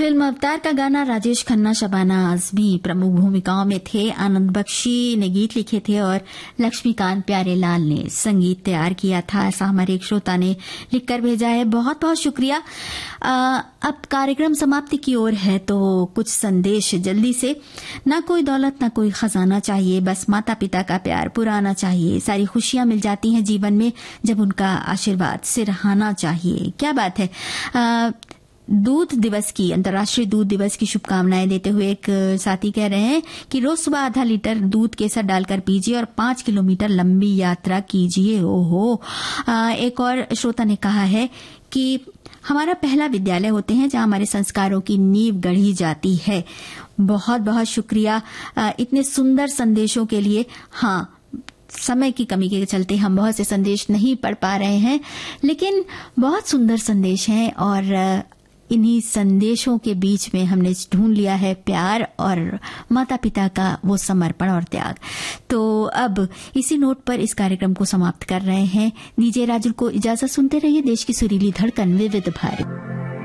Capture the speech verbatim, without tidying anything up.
Film अवतार का गाना राजेश खन्ना, शबाना आजमी प्रमुख भूमिकाओं में थे। आनंद बख्शी ने गीत लिखे थे और लक्ष्मीकांत प्यारेलाल ने संगीत तैयार किया था। ऐसा हमारे एक श्रोता ने लिखकर भेजा है, बहुत बहुत शुक्रिया। आ, अब कार्यक्रम समाप्ति की ओर है, तो कुछ संदेश जल्दी से। ना कोई दौलत ना कोई खजाना चाहिए, बस माता पिता का प्यार पुराना चाहिए। सारी खुशियां मिल जाती हैं जीवन में जब उनका आशीर्वाद सिरहाना चाहिए। क्या बात है। आ, दूध दिवस की, अंतर्राष्ट्रीय दूध दिवस की शुभकामनाएं देते हुए एक साथी कह रहे हैं कि रोज सुबह आधा लीटर दूध केसर डालकर पीजिए और पांच किलोमीटर लंबी यात्रा कीजिए। ओहो। आ, एक और श्रोता ने कहा है कि हमारा पहला विद्यालय होते हैं जहां हमारे संस्कारों की नींव गढ़ी जाती है। बहुत बहुत शुक्रिया आ, इतने सुंदर संदेशों के लिए। हाँ, समय की कमी के चलते हम बहुत से संदेश नहीं पढ़ पा रहे हैं, लेकिन बहुत सुंदर संदेश हैं और इन्हीं संदेशों के बीच में हमने ढूंढ लिया है प्यार और माता पिता का वो समर्पण और त्याग। तो अब इसी नोट पर इस कार्यक्रम को समाप्त कर रहे हैं। दीजिए राजू को इजाजत, सुनते रहिए देश की सुरीली धड़कन विविध भारत।